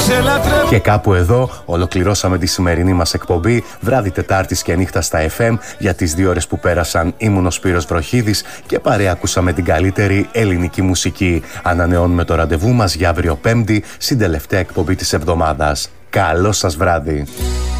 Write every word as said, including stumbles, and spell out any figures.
Και κάπου εδώ ολοκληρώσαμε τη σημερινή μας εκπομπή, βράδυ Τετάρτης και νύχτα στα εφ εμ. Για τις δύο ώρες που πέρασαν ήμουν ο Σπύρος Βροχίδης και παρέα ακούσαμε την καλύτερη ελληνική μουσική. Ανανεώνουμε το ραντεβού μας για αύριο Πέμπτη, στην τελευταία εκπομπή της εβδομάδας. Καλό σας βράδυ.